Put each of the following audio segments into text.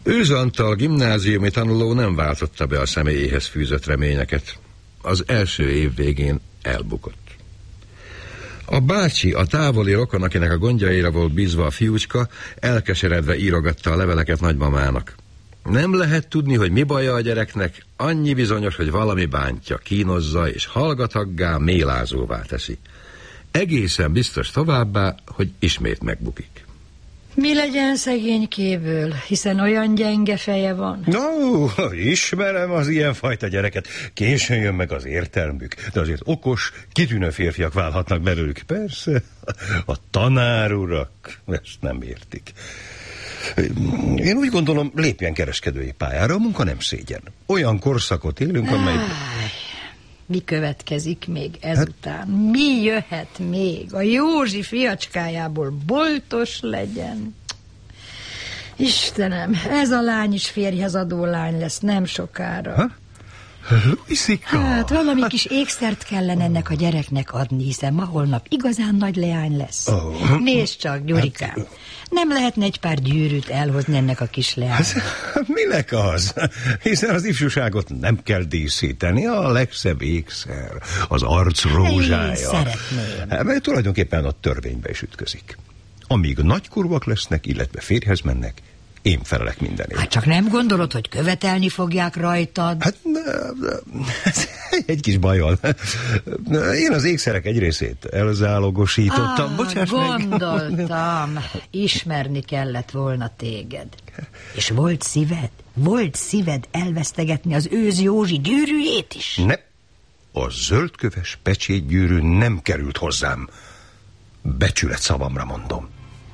Őz Antal gimnáziumi tanuló nem váltotta be a személyéhez fűzött reményeket. Az első év végén elbukott. A bácsi, a távoli rokon, akinek a gondjaira volt bízva a fiúcska, elkeseredve írogatta a leveleket nagymamának. Nem lehet tudni, hogy mi baja a gyereknek, annyi bizonyos, hogy valami bántja, kínozza és hallgataggá, mélázóvá teszi. Egészen biztos továbbá, hogy ismét megbukik. Mi legyen szegénykéből, hiszen olyan gyenge feje van? No, ismerem az ilyenfajta gyereket. Későn jön meg az értelmük, de azért okos, kitűnő férfiak válhatnak belőlük. Persze, a tanárurak ezt nem értik. Én úgy gondolom, lépjen kereskedői pályára, a munka nem szégyen. Olyan korszakot élünk, amely... Mi következik még ezután? Mi jöhet még? A Józsi fiacskájából boltos legyen? Istenem, ez a lány is férjhez adó lány lesz nem sokára. Ha? Luisika! Hát valami kis ékszert kellene ennek a gyereknek adni, hiszen ma holnap igazán nagy leány lesz. Nézd csak, Gyurikám, nem lehetne egy pár gyűrűt elhozni ennek a kis leánynak? Minek az? Hiszen az ifjúságot nem kell díszíteni, a legszebb ékszer, az arc rózsája. Én szeretném. Mert tulajdonképpen a törvénybe is ütközik. Amíg nagykorúak lesznek, illetve férjhez mennek, én felelek mindenért. Hát csak nem gondolod, hogy követelni fogják rajtad? Hát egy kis bajval. Én az ékszerek egy részét elzálogosítottam. Bocsáss meg. Gondoltam, ismerni kellett volna téged. És volt szíved elvesztegetni az őz Józsi gyűrűjét is? Ne, a zöldköves pecsétgyűrű nem került hozzám. Becsület szavamra mondom.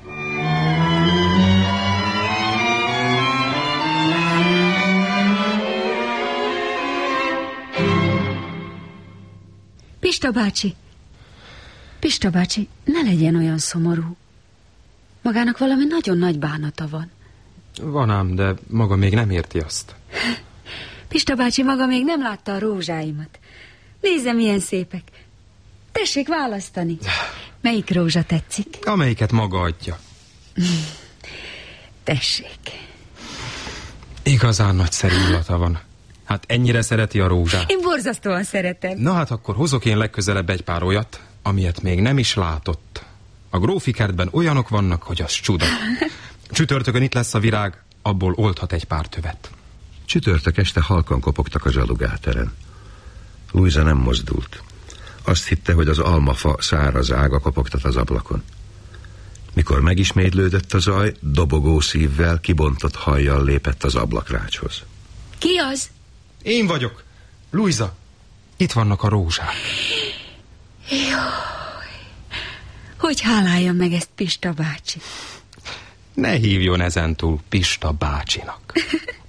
Pista bácsi, ne legyen olyan szomorú. Magának valami nagyon nagy bánata van. Van ám, de maga még nem érti azt. Pista bácsi maga még nem látta a rózsáimat. Nézze, milyen szépek. Tessék választani. Melyik rózsa tetszik? Amelyiket maga adja. Tessék. Igazán nagyszerű illata van. Hát ennyire szereti a rózsát? Én borzasztóan szeretem. Na hát akkor hozok én legközelebb egy pár olyat, amilyet még nem is látott. A grófi kertben olyanok vannak, hogy az csuda. Csütörtökön itt lesz a virág, abból oldhat egy pár tövet. Csütörtök este halkan kopogtak a zsalugáteren. Luisa nem mozdult. Azt hitte, hogy az almafa száraz ága kopogtat az ablakon. Mikor megismétlődött a zaj, dobogó szívvel, kibontott hajjal lépett az ablakrácshoz. Ki az? Én vagyok. Luisa, itt vannak a rózsák. Jaj, hogy háláljam meg ezt Pista bácsi. Ne hívjon ezentúl Pista bácsinak.